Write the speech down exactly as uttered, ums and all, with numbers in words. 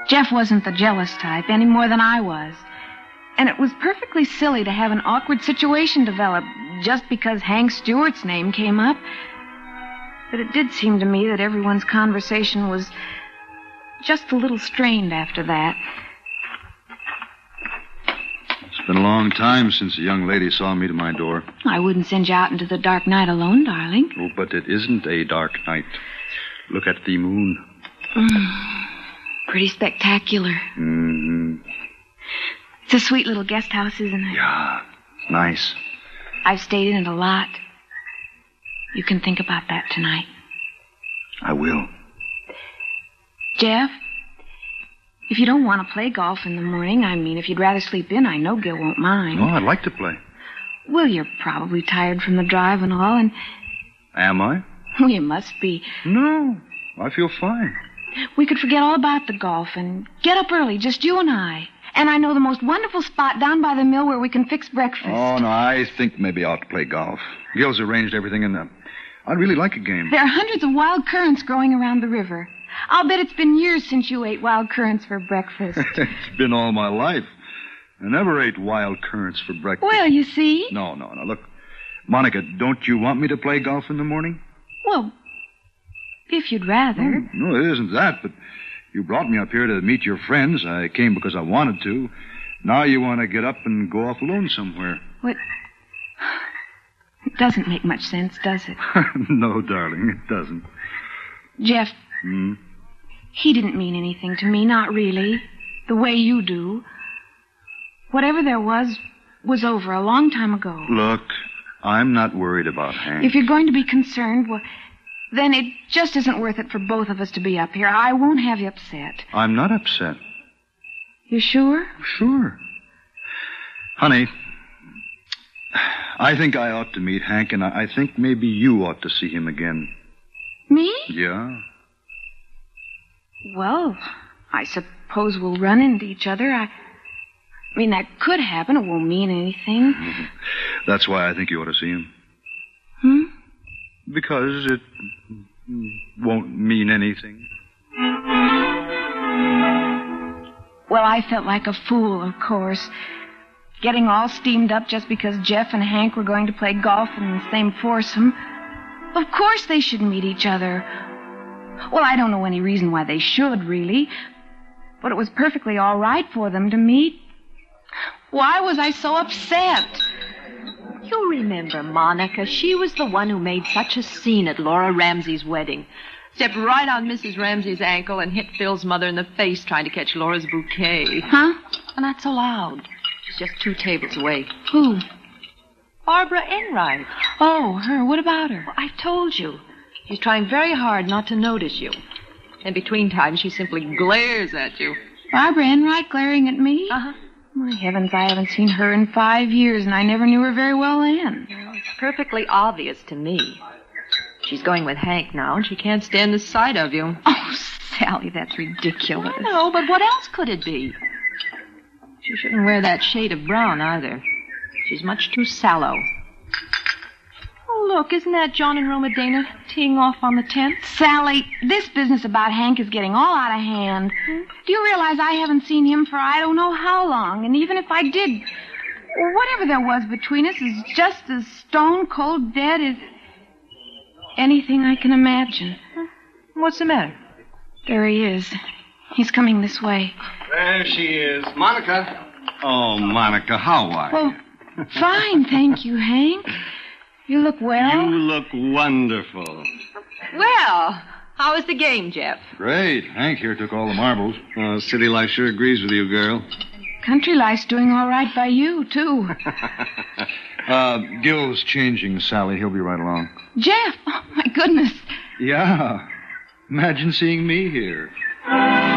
Jeff wasn't the jealous type any more than I was. And it was perfectly silly to have an awkward situation develop just because Hank Stewart's name came up. But it did seem to me that everyone's conversation was just a little strained after that. It's been a long time since a young lady saw me to my door. I wouldn't send you out into the dark night alone, darling. Oh, but it isn't a dark night. Look at the moon. Mm, pretty spectacular. Mm-hmm. It's a sweet little guest house, isn't it? Yeah, it's nice. I've stayed in it a lot. You can think about that tonight. I will. Jeff, if you don't want to play golf in the morning, I mean, if you'd rather sleep in, I know Gil won't mind. Oh, I'd like to play. Well, you're probably tired from the drive and all, and... Am I? Well, you must be. No, I feel fine. We could forget all about the golf and get up early, just you and I. And I know the most wonderful spot down by the mill where we can fix breakfast. Oh, no, I think maybe I ought to play golf. Gil's arranged everything, and uh, I'd really like a game. There are hundreds of wild currants growing around the river. I'll bet it's been years since you ate wild currants for breakfast. It's been all my life. I never ate wild currants for breakfast. Well, you see. No, no, no. Look, Monica, don't you want me to play golf in the morning? Well, if you'd rather. Oh, no, it isn't that, but you brought me up here to meet your friends. I came because I wanted to. Now you want to get up and go off alone somewhere. What? It doesn't make much sense, does it? No, darling, it doesn't. Jeff, Hmm? he didn't mean anything to me, not really. The way you do. Whatever there was, was over a long time ago. Look, I'm not worried about Hank. If you're going to be concerned, well, then it just isn't worth it for both of us to be up here. I won't have you upset. I'm not upset. You sure? Sure. Honey, I think I ought to meet Hank, and I think maybe you ought to see him again. Me? Yeah? Well, I suppose we'll run into each other. I, I mean, that could happen. It won't mean anything. Mm-hmm. That's why I think you ought to see him. Hmm? Because it won't mean anything. Well, I felt like a fool, of course. Getting all steamed up just because Jeff and Hank were going to play golf in the same foursome. Of course they should meet each other. Well, I don't know any reason why they should, really. But it was perfectly all right for them to meet. Why was I so upset? You remember Monica. She was the one who made such a scene at Laura Ramsey's wedding. Stepped right on Missus Ramsey's ankle and hit Phil's mother in the face trying to catch Laura's bouquet. Huh? And not so loud. She's just two tables away. Who? Barbara Enright. Oh, her. What about her? Well, I told you. She's trying very hard not to notice you. And between times, she simply glares at you. Barbara Enright glaring at me? Uh-huh. My heavens, I haven't seen her in five years, and I never knew her very well then. Well, it's perfectly obvious to me. She's going with Hank now, and she can't stand the sight of you. Oh, Sally, that's ridiculous. I know, but what else could it be? She shouldn't wear that shade of brown, either. She's much too sallow. Oh, look, isn't that John and Roma Dana teeing off on the tenth? Sally, this business about Hank is getting all out of hand. Hmm? Do you realize I haven't seen him for I don't know how long? And even if I did, whatever there was between us is just as stone cold dead as anything I can imagine. What's the matter? There he is. He's coming this way. There she is. Monica. Oh, Monica, how are well, you? Fine, thank you, Hank. You look well. You look wonderful. Well, how was the game, Jeff? Great. Hank here took all the marbles. Oh, city life sure agrees with you, girl. Country life's doing all right by you, too. uh, Gil's changing, Sally. He'll be right along. Jeff! Oh, my goodness. Yeah. Imagine seeing me here.